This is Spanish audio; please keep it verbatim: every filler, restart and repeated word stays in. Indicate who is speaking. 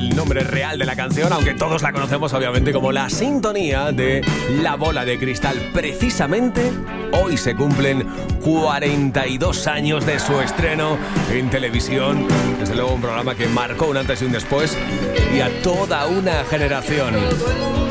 Speaker 1: el nombre real de la canción, aunque todos la conocemos obviamente como la sintonía de La Bola de Cristal. Precisamente hoy se cumplen cuarenta y dos años de su estreno en televisión. Desde luego un programa que marcó un antes y un después y a toda una generación.